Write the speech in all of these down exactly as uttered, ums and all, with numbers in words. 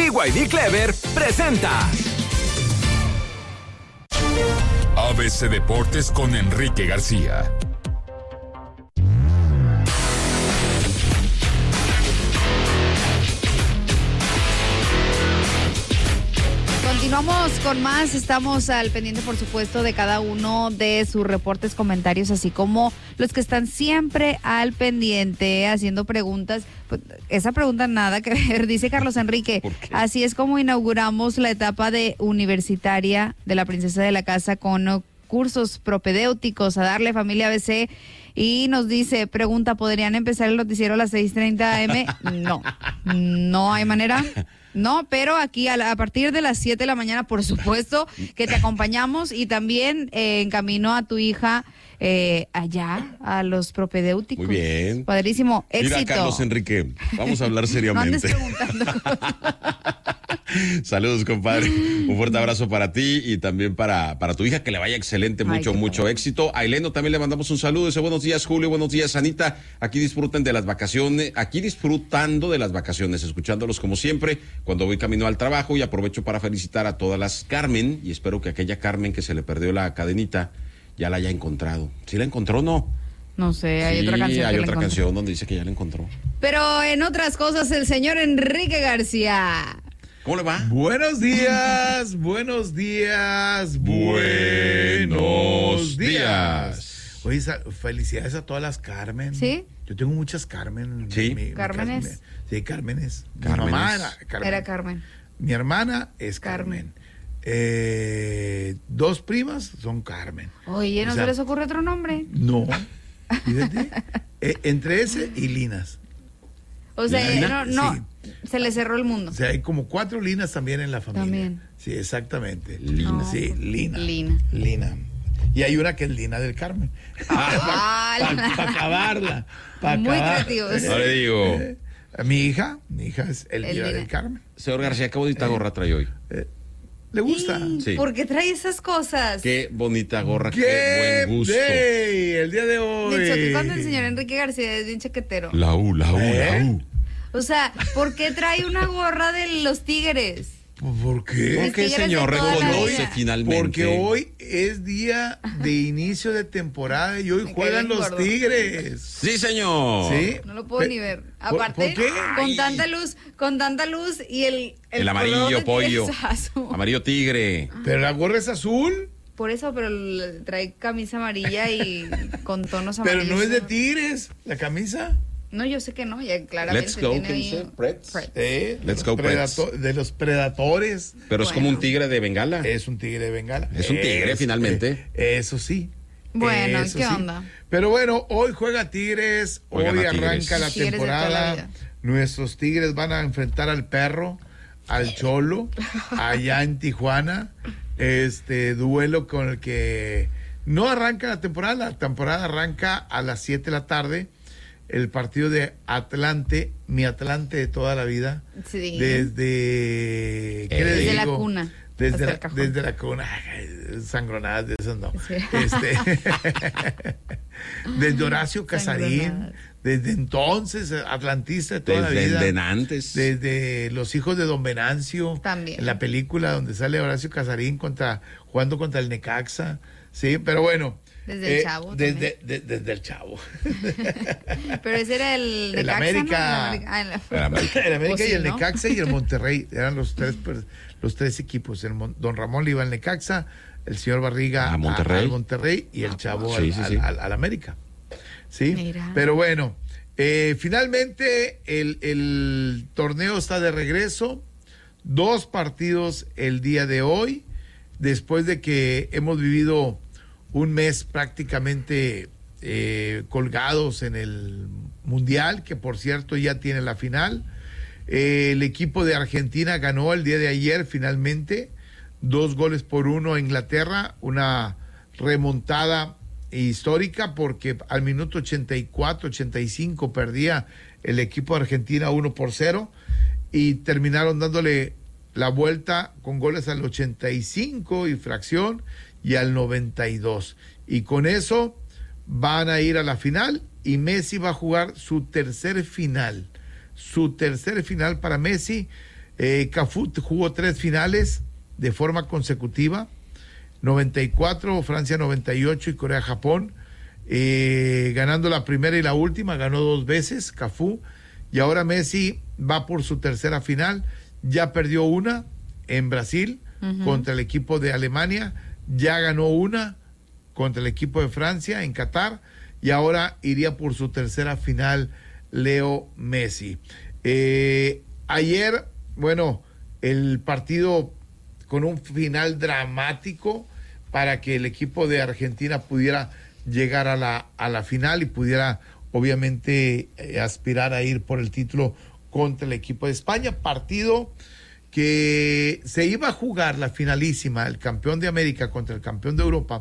B Y D Clever presenta A B C Deportes con Enrique García. Continuamos con más, estamos al pendiente por supuesto de cada uno de sus reportes, comentarios, así como los que están siempre al pendiente haciendo preguntas. Pues, esa pregunta nada que ver, dice Carlos Enrique, así es como inauguramos la etapa de universitaria de la princesa de la casa con cursos propedéuticos a darle familia A B C. Y nos dice, pregunta, ¿podrían empezar el noticiero a las seis treinta a eme? No, no hay manera. No, pero aquí a, la, a partir de las siete de la mañana, por supuesto, que te acompañamos y también eh, en camino a tu hija eh, allá, a los propedéuticos. Muy bien. Padrísimo, éxito. Mira, Carlos Enrique, vamos a hablar seriamente. No andes preguntando cosas. Saludos, compadre. Un fuerte abrazo para ti y también para, para tu hija, que le vaya excelente, mucho, Ay, mucho padre. éxito. A Eleno también le mandamos un saludo. Dice, buenos días, Julio, buenos días, Anita. Aquí disfruten de las vacaciones, aquí disfrutando de las vacaciones, escuchándolos como siempre, cuando voy camino al trabajo, y aprovecho para felicitar a todas las Carmen, y espero que aquella Carmen que se le perdió la cadenita, ya la haya encontrado. ¿Sí la encontró o no? No sé, hay sí, otra canción. hay que otra canción donde dice que ya la encontró. Pero en otras cosas, el señor Enrique García. ¿Cómo le va? Buenos días, buenos días, buenos días. Oye, felicidades a todas las Carmen. ¿Sí? Yo tengo muchas Carmen. Sí. Mi, mi ¿Cármenes? Carmen. Sí, Cármenes. Mi Cármenes. mamá era Carmen. Era Carmen. Mi hermana es Carmen. Carmen. Eh, dos primas son Carmen. Oye, ¿no o sea, se les ocurre otro nombre? No. Fíjate. eh, entre ese y Linas. O sea, Lina, no, no. Sí. Se le cerró el mundo. O sea, hay como cuatro Linas también en la familia. También. Sí, exactamente. Lina. No, Sí, Lina. Lina. Lina. Y hay una que es Lina del Carmen. Ah, Para pa acabarla. Pa Muy acabar. creativos. No le digo. Eh, mi hija, mi hija es Elvira Elvira. del Carmen. Señor García, qué bonita Eh. gorra trae hoy. Eh, ¿Le gusta? Sí. Sí. ¿Por qué trae esas cosas? Qué bonita gorra, qué, ¡Qué buen gusto. day! El día de hoy. De hecho, que cuando el señor Enrique García es bien chaquetero. La U, la U, ¿Eh? la U. O sea, ¿por qué trae una gorra de los Tigres? ¿Por qué? ¿Por qué, Tigres señor? de toda la Reconoce vida. finalmente. Porque hoy es día de inicio de temporada y hoy Me juegan caí bien los gordo. Tigres. Sí, señor. ¿Sí? No lo puedo Pe- ni ver. ¿por- Aparte, ¿por qué? con Ay. tanta luz, con tanta luz y el El, color amarillo de pollo. Tigres azul. Amarillo tigre. Pero la gorra es azul, Por eso, pero le- trae camisa amarilla y con tonos pero amarillos. no es de Tigres, la camisa. No, yo sé que no, ya claramente Let's go, tiene ¿qué ahí dice? un- Preds. Preds. Eh, Let's los go, Preds. predato- de los predatores. Pero es Bueno. como un tigre de Bengala. Es un tigre de Bengala. Es un tigre, finalmente. eh, eso sí. Bueno, eso ¿qué sí. onda? Pero bueno, hoy juega Tigres, Hoy hoy gana arranca Tigres. la Tigres de toda la temporada. vida. Nuestros Tigres van a enfrentar al Perro, al Cholo, allá en Tijuana. Este duelo con el que no arranca la temporada, la temporada arranca a las siete de la tarde. El partido de Atlante, mi Atlante de toda la vida. Sí. Desde. ¿qué le Desde la digo? cuna Desde hasta la, el cajón. desde la cuna. Ay, sangronadas de esas no. Sí. Este, desde Horacio Casarín. Sangronadas. Desde entonces, atlantista de toda la Desde vida. de antes. Desde Los Hijos de Don Venancio. También. En la película donde sale Horacio Casarín contra, jugando contra el Necaxa. Sí, pero bueno. Desde el Chavo Desde, de- desde el Chavo. Pero ese era el El Necaxa, América. ¿no? El América. Ah, el- El América. El América Pues sí, y el ¿no? Necaxa y el Monterrey. Eran los tres, per- los tres equipos. El Mon- Don Ramón le iba al Necaxa, el señor Barriga A Monterrey. al Monterrey y el Chavo Sí, al, sí, al- sí. al- al América. Sí, Mira. pero bueno, eh, finalmente el, el torneo está de regreso. Dos partidos el día de hoy, después de que hemos vivido un mes prácticamente eh, colgados en el Mundial, que por cierto ya tiene la final. Eh, el equipo de Argentina ganó el día de ayer finalmente, dos goles por uno a Inglaterra, una remontada histórica porque al minuto ochenta y cuatro, ochenta y cinco perdía el equipo de Argentina uno por cero y terminaron dándole la vuelta con goles al ochenta y cinco y fracción y al noventa y dos. Y con eso van a ir a la final y Messi va a jugar su tercer final. Su tercer final para Messi. Eh, Cafú jugó tres finales de forma consecutiva, noventa y cuatro, Francia noventa y ocho y Corea-Japón, eh, ganando la primera y la última, ganó dos veces Cafú, y ahora Messi va por su tercera final, ya perdió una en Brasil uh-huh. contra el equipo de Alemania, ya ganó una contra el equipo de Francia en Qatar, y ahora iría por su tercera final Leo Messi. Eh, ayer, bueno, el partido con un final dramático para que el equipo de Argentina pudiera llegar a la, a la final y pudiera obviamente eh, aspirar a ir por el título contra el equipo de España. Partido que se iba a jugar la finalísima, el campeón de América contra el campeón de Europa,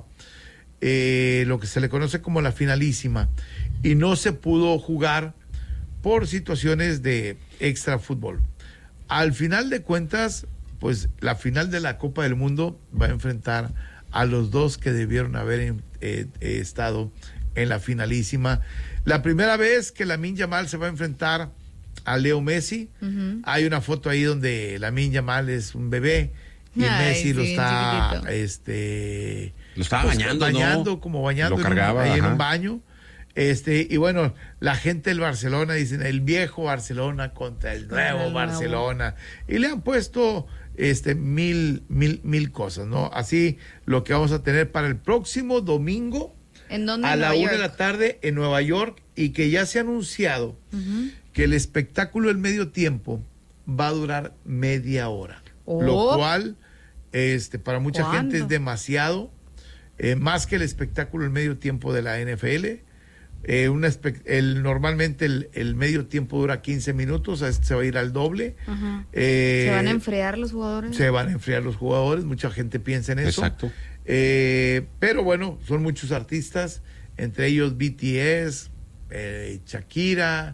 eh, lo que se le conoce como la finalísima, y no se pudo jugar por situaciones de extra fútbol. Al final de cuentas, pues la final de la Copa del Mundo va a enfrentar a los dos que debieron haber eh, eh, estado en la finalísima. La primera vez que Lamine Yamal se va a enfrentar a Leo Messi, uh-huh. hay una foto ahí donde Lamine Yamal es un bebé y Ay, Messi sí, lo está chiquitito. este lo estaba pues, bañando, bañando ¿no? como bañando lo cargaba, en un, ahí en un baño. Este, y bueno, la gente del Barcelona dicen el viejo Barcelona contra el nuevo el Barcelona. Nuevo. Y le han puesto este mil, mil, mil cosas, ¿no? Así lo que vamos a tener para el próximo domingo ¿En dónde, a la York? una de la tarde en Nueva York, y que ya se ha anunciado uh-huh. que el espectáculo del medio tiempo va a durar media hora. Oh. Lo cual, este, para mucha ¿Cuándo? gente es demasiado, eh, más que el espectáculo del medio tiempo de la N F L. Eh, una el, normalmente el, el medio tiempo dura quince minutos, este se va a ir al doble. Uh-huh. eh, ¿Se van a enfriar los jugadores? Se van a enfriar los jugadores, mucha gente piensa en eso. Exacto. Eh, pero bueno, son muchos artistas, entre ellos B T S, eh, Shakira,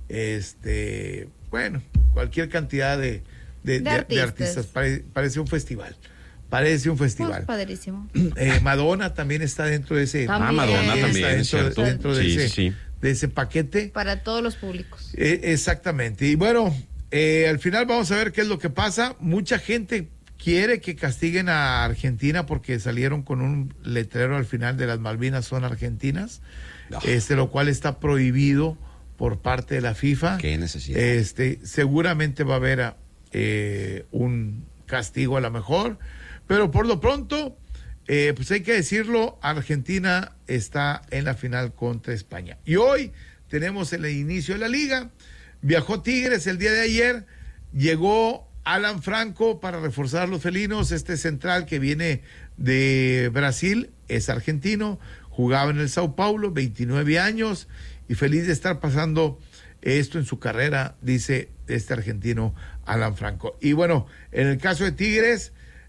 este, bueno, cualquier cantidad de, de, de, de artistas. De artistas. Pare, parece un festival. Parece un festival. Pues padrísimo. Eh, Madonna también está dentro de ese. También. Ah, Madonna está también, dentro, es cierto. dentro de, sí, ese, sí. de ese paquete. Para todos los públicos. Eh, exactamente. Y bueno, eh, al final vamos a ver qué es lo que pasa. Mucha gente quiere que castiguen a Argentina porque salieron con un letrero al final de las Malvinas son argentinas, no. este, lo cual está prohibido por parte de la FIFA. Qué necesidad. Este, seguramente va a haber eh, un castigo a lo mejor. Pero por lo pronto, eh, pues hay que decirlo, Argentina está en la final contra España. Y hoy tenemos el inicio de la liga. Viajó Tigres el día de ayer, llegó Alan Franco para reforzar a los felinos, este central que viene de Brasil, es argentino, jugaba en el Sao Paulo, veintinueve años, y feliz de estar pasando esto en su carrera, dice este argentino Alan Franco. Y bueno, en el caso de Tigres,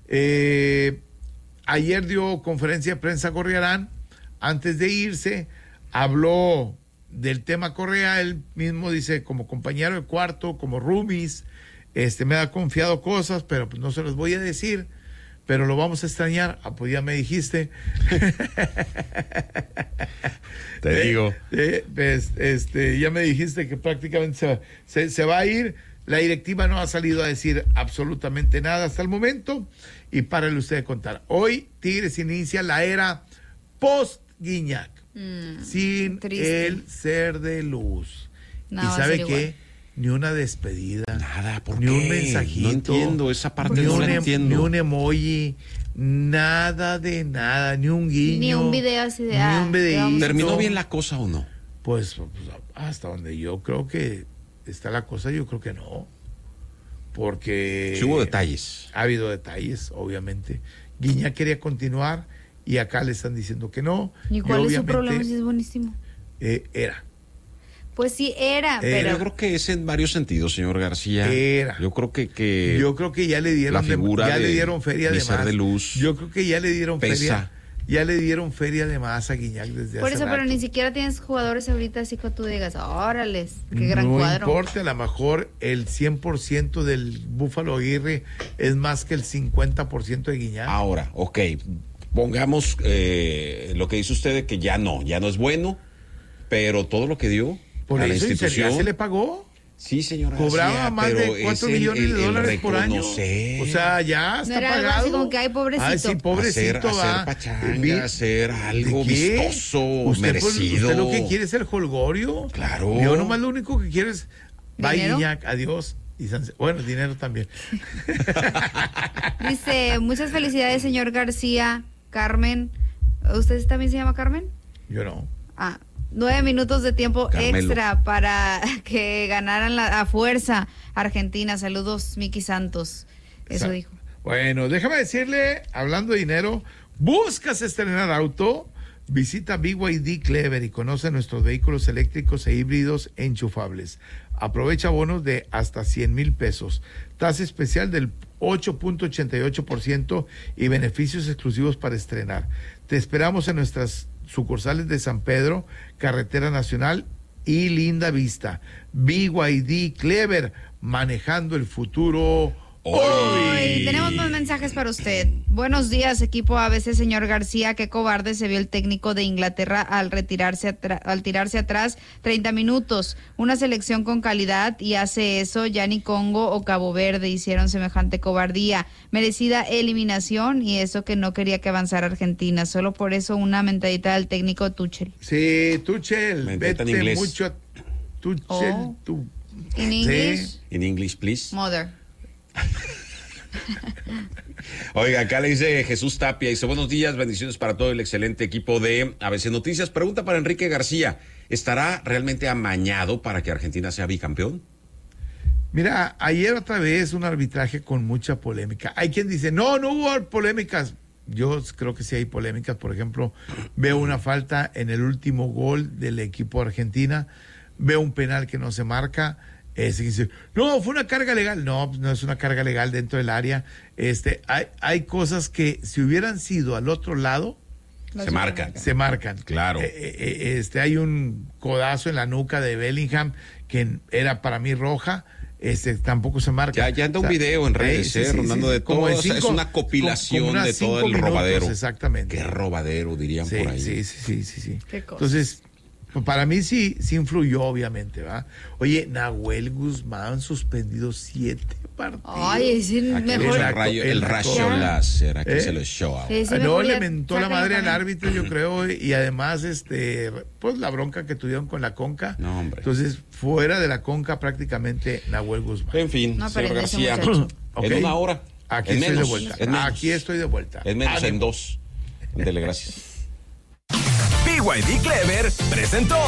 Eh, ayer dio conferencia de prensa Gorriarán, antes de irse, habló del tema Correa, él mismo dice, como compañero de cuarto, como roomies, este, me ha confiado cosas, pero pues no se los voy a decir, pero lo vamos a extrañar. Ah, pues ya me dijiste. Te digo. Eh, eh, este, ya me dijiste que prácticamente se, se, se va a ir. La directiva no ha salido a decir absolutamente nada hasta el momento, y párale usted de contar. Hoy Tigres inicia la era post-Guiñac, mm, sin triste. el ser de luz. No, ¿y sabe qué? Igual. Ni una despedida. Nada, ¿por ni qué? un mensajito. No entiendo, esa parte ni no un, la entiendo. Ni un emoji, nada de nada, ni un guiño. Ni un video así de... Ni ah, un videíto. ¿Terminó bien la cosa o no? Pues, pues hasta donde yo creo que está la cosa, yo creo que no, porque sí hubo detalles, ha habido detalles, obviamente. Guiñac quería continuar y acá le están diciendo que no. ¿Y cuál es su problema si es buenísimo? Eh, era. Pues sí, era, era, pero... Yo creo que es en varios sentidos, señor García. Era. Yo creo que... que yo creo que ya le dieron... La figura de, ya de, le dieron feria de más. de luz. Yo creo que ya le dieron pesa. feria... Ya le dieron feria de más a Guiñac desde Por hace eso, rato. pero ni siquiera tienes jugadores ahorita así que tú digas, órales, qué gran no cuadro. No importa, a lo mejor el cien por ciento del Búfalo Aguirre es más que el cincuenta por ciento de Guiñac. Ahora, ok, pongamos eh, lo que dice usted de que ya no, ya no es bueno, pero todo lo que dio Por a la eso institución... ya se le pagó. Sí, señora. Cobraba García, más de cuatro millones el, el, de dólares por año. O sea, ya está no era pagado. Algo así como que hay pobrecito. Ay, sí, pobrecito hacer, va. Hacer pachanga, hacer algo vistoso, ¿Usted, merecido. ¿Usted lo que quiere es el holgorio? Claro. Yo nomás lo único que quiero es bye, Iñak, adiós. Y San... Bueno, dinero también. Dice, muchas felicidades, señor García. Carmen, ¿usted también se llama Carmen? Yo no. Ah, nueve minutos de tiempo Carmelo. Extra para que ganaran la, a fuerza Argentina. Saludos, Miki Santos. Eso Sa- dijo. Bueno, déjame decirle, hablando de dinero, ¿buscas estrenar auto? Visita B Y D Clever y conoce nuestros vehículos eléctricos e híbridos enchufables. Aprovecha bonos de hasta cien mil pesos, tasa especial del ocho punto ochenta y ocho por ciento y beneficios exclusivos para estrenar. Te esperamos en nuestras sucursales de San Pedro, Carretera Nacional y Linda Vista. B Y D Clever, manejando el futuro Hoy. Hoy tenemos más mensajes para usted. Buenos días, equipo A B C, señor García. Qué cobarde se vio el técnico de Inglaterra al retirarse atra- al tirarse atrás treinta minutos. Una selección con calidad y hace eso. Ya ni Congo o Cabo Verde hicieron semejante cobardía. Merecida eliminación y eso que no quería que avanzara Argentina. Solo por eso una mentadita del técnico Tuchel. Sí, Tuchel, Mentita en vete inglés. mucho. Tuchel, Oh. tu... In Sí. English, In English, please. mother. Oiga, acá le dice Jesús Tapia, dice, buenos días, bendiciones para todo el excelente equipo de A B C Noticias. Pregunta para Enrique García, ¿estará realmente amañado para que Argentina sea bicampeón? Mira, ayer otra vez un arbitraje con mucha polémica. Hay quien dice, no, no hubo polémicas. Yo creo que sí hay polémicas. Por ejemplo, veo una falta en el último gol del equipo de Argentina, veo un penal que no se marca. Este, dice, no, fue una carga legal. No, no es una carga legal dentro del área. Este, hay, hay cosas que si hubieran sido al otro lado, Se marcan. se marcan. Claro. Eh, eh, este, hay un codazo en la nuca de Bellingham que era para mí roja. Este, tampoco se marca. Ya, ya anda un video en redes, eh, eh, rondando de como todo. de O sea, cinco- es una compilación como unas de todo cinco el minutos, robadero. Exactamente. Qué robadero, dirían Sí, por ahí. sí, sí, sí, sí, sí. Qué cosas. Entonces, pues, para mí sí, sí influyó, obviamente, ¿va? Oye, Nahuel Guzmán suspendido siete partidos. Ay, es el Aquel mejor. es el rayo, el el rayo actor. láser, aquí ¿Eh? se lo show. Sí, sí, Ah, no, mejor le ya mentó la sácalo madre al también. árbitro, yo creo, y además, este, pues la bronca que tuvieron con la Conca. No, hombre. Entonces, fuera de la Conca, prácticamente Nahuel Guzmán. En fin, No señor aprende ese García, muchacho. Ok. en una hora. Aquí en estoy menos, de vuelta. en menos. Aquí estoy de vuelta. En menos, en Ánimo. dos. Dele, gracias. B Y D Clever presentó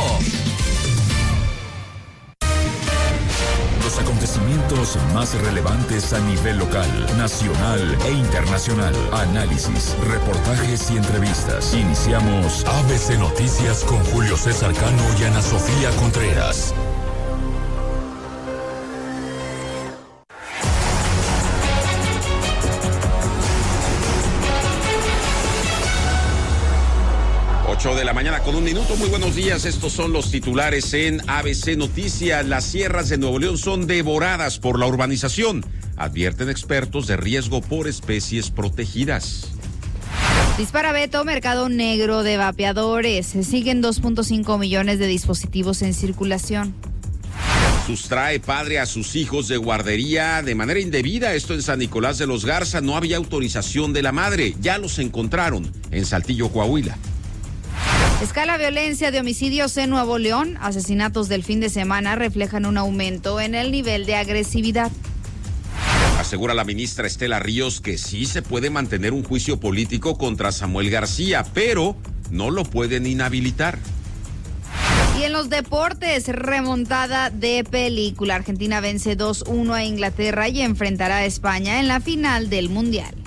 Los acontecimientos más relevantes a nivel local, nacional e internacional. Análisis, reportajes y entrevistas. Iniciamos A B C Noticias con Julio César Cano y Ana Sofía Contreras. ocho de la mañana con un minuto. Muy buenos días. Estos son los titulares en A B C Noticias. Las sierras de Nuevo León son devoradas por la urbanización. Advierten expertos de riesgo por especies protegidas. Dispara Beto, mercado negro de vapeadores. Se siguen dos punto cinco millones de dispositivos en circulación. Sustrae padre a sus hijos de guardería de manera indebida. Esto en San Nicolás de los Garza. No había autorización de la madre. Ya los encontraron en Saltillo, Coahuila. Escala violencia de homicidios en Nuevo León. Asesinatos del fin de semana reflejan un aumento en el nivel de agresividad. Asegura la ministra Estela Ríos que sí se puede mantener un juicio político contra Samuel García, pero no lo pueden inhabilitar. Y en los deportes, remontada de película. Argentina vence dos uno a Inglaterra y enfrentará a España en la final del Mundial.